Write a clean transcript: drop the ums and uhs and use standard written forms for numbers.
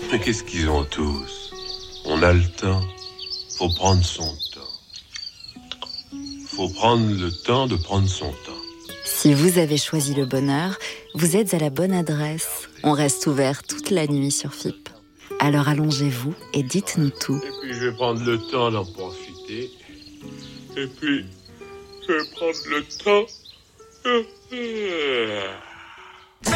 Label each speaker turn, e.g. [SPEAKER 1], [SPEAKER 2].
[SPEAKER 1] Mais qu'est-ce qu'ils ont tous? On a le temps. Faut prendre son temps. Faut prendre le temps de prendre son temps.
[SPEAKER 2] Si vous avez choisi le bonheur, vous êtes à la bonne adresse. On reste ouvert toute la nuit sur FIP. Alors allongez-vous et dites-nous tout.
[SPEAKER 1] Et puis je vais prendre le temps d'en profiter. Et puis je vais prendre le temps.